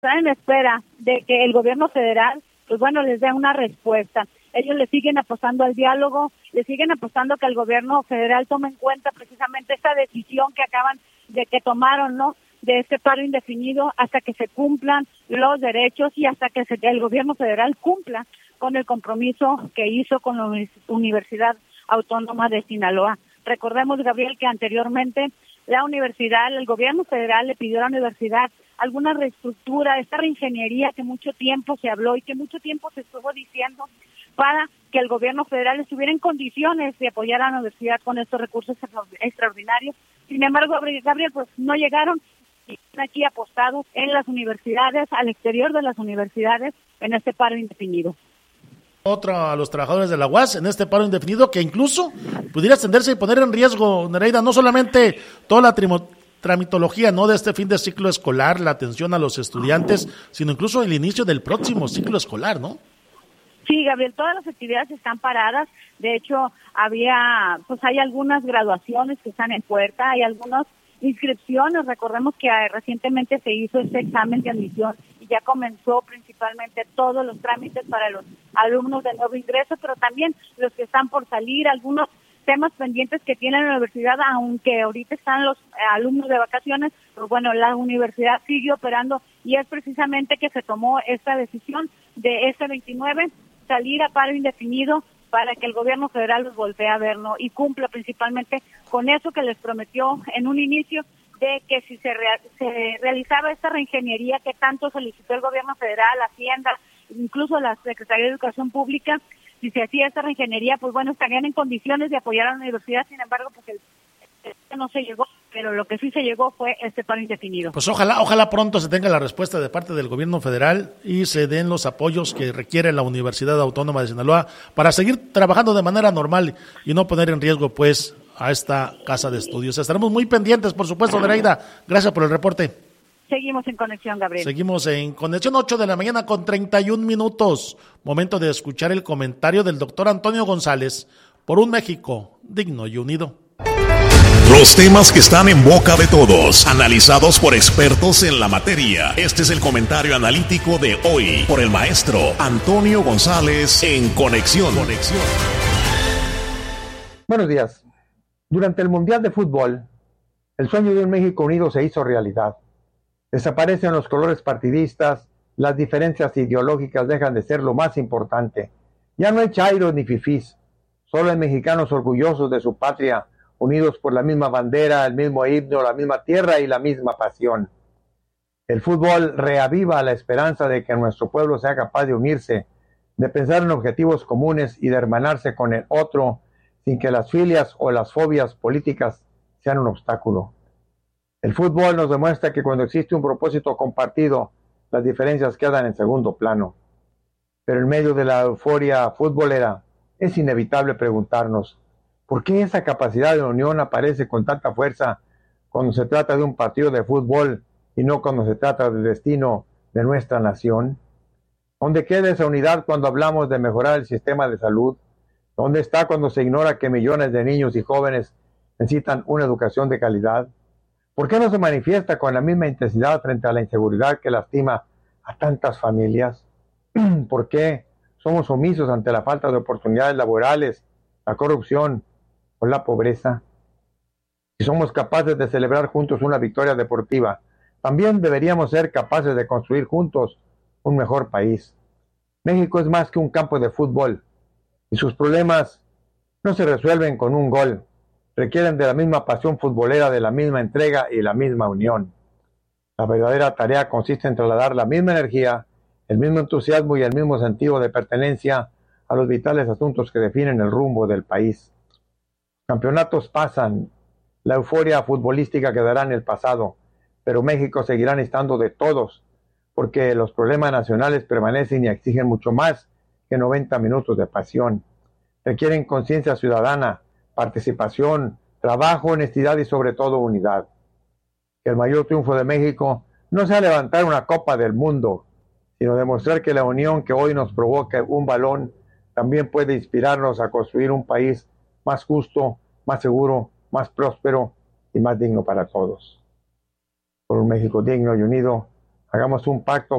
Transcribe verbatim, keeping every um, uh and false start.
Están en espera de que el gobierno federal, pues bueno, les dé una respuesta. Ellos le siguen apostando al diálogo, le siguen apostando que el gobierno federal tome en cuenta precisamente esta decisión que acaban de que tomaron, ¿no?, de este paro indefinido hasta que se cumplan los derechos y hasta que se, el gobierno federal cumpla con el compromiso que hizo con la Universidad Autónoma de Sinaloa. Recordemos, Gabriel, que anteriormente la universidad, el gobierno federal le pidió a la universidad alguna reestructura, esta reingeniería que mucho tiempo se habló y que mucho tiempo se estuvo diciendo para que el gobierno federal estuviera en condiciones de apoyar a la universidad con estos recursos extraordinarios. Sin embargo, Gabriel, pues no llegaron y están aquí apostados en las universidades, al exterior de las universidades, en este paro indefinido. Otra a los trabajadores de la U A S en este paro indefinido que incluso pudiera extenderse y poner en riesgo, Nereida, no solamente toda la trimo, tramitología no de este fin de ciclo escolar, la atención a los estudiantes, sino incluso el inicio del próximo ciclo escolar, ¿no? Sí, Gabriel, todas las actividades están paradas. De hecho, había, pues hay algunas graduaciones que están en puerta, hay algunas inscripciones. Recordemos que recientemente se hizo este examen de admisión y ya comenzó principalmente todos los trámites para los alumnos de nuevo ingreso, pero también los que están por salir, algunos temas pendientes que tiene la universidad, aunque ahorita están los alumnos de vacaciones, pues bueno, la universidad sigue operando y es precisamente que se tomó esta decisión de este veintinueve, salir a paro indefinido para que el gobierno federal los voltee a ver, ¿no?, y cumpla principalmente con eso que les prometió en un inicio, de que si se, rea- se realizaba esta reingeniería que tanto solicitó el gobierno federal, Hacienda, incluso la Secretaría de Educación Pública, si se hacía esta reingeniería, pues bueno, estarían en condiciones de apoyar a la universidad. Sin embargo, pues el, el no se llegó, pero lo que sí se llegó fue este paro indefinido. Pues ojalá, ojalá pronto se tenga la respuesta de parte del gobierno federal y se den los apoyos que requiere la Universidad Autónoma de Sinaloa para seguir trabajando de manera normal y no poner en riesgo, pues, a esta casa de estudios. Estaremos muy pendientes, por supuesto, Nereida. Gracias por el reporte. Seguimos en conexión, Gabriel. Seguimos en conexión, ocho de la mañana con treinta y un minutos. Momento de escuchar el comentario del doctor Antonio González por un México digno y unido. Los temas que están en boca de todos, analizados por expertos en la materia. Este es el comentario analítico de hoy por el maestro Antonio González en Conexión. Conexión. Buenos días. Durante el Mundial de Fútbol, el sueño de un México unido se hizo realidad. Desaparecen los colores partidistas, las diferencias ideológicas dejan de ser lo más importante. Ya no hay chairos ni fifís, solo hay mexicanos orgullosos de su patria, unidos por la misma bandera, el mismo himno, la misma tierra y la misma pasión. El fútbol reaviva la esperanza de que nuestro pueblo sea capaz de unirse, de pensar en objetivos comunes y de hermanarse con el otro, sin que las filias o las fobias políticas sean un obstáculo. El fútbol nos demuestra que cuando existe un propósito compartido, las diferencias quedan en segundo plano. Pero en medio de la euforia futbolera, es inevitable preguntarnos, ¿por qué esa capacidad de unión aparece con tanta fuerza cuando se trata de un partido de fútbol y no cuando se trata del destino de nuestra nación? ¿Dónde queda esa unidad cuando hablamos de mejorar el sistema de salud? ¿Dónde está cuando se ignora que millones de niños y jóvenes necesitan una educación de calidad? ¿Por qué no se manifiesta con la misma intensidad frente a la inseguridad que lastima a tantas familias? ¿Por qué somos omisos ante la falta de oportunidades laborales, la corrupción o la pobreza? Si somos capaces de celebrar juntos una victoria deportiva, también deberíamos ser capaces de construir juntos un mejor país. México es más que un campo de fútbol y sus problemas no se resuelven con un gol. Requieren de la misma pasión futbolera, de la misma entrega y la misma unión. La verdadera tarea consiste en trasladar la misma energía, el mismo entusiasmo y el mismo sentido de pertenencia a los vitales asuntos que definen el rumbo del país. Campeonatos pasan, la euforia futbolística quedará en el pasado, pero México seguirá necesitando de todos, porque los problemas nacionales permanecen y exigen mucho más que noventa minutos de pasión. Requieren conciencia ciudadana, participación, trabajo, honestidad y sobre todo unidad. Que el mayor triunfo de México no sea levantar una copa del mundo, sino demostrar que la unión que hoy nos provoca un balón también puede inspirarnos a construir un país más justo, más seguro, más próspero y más digno para todos. Por un México digno y unido, hagamos un pacto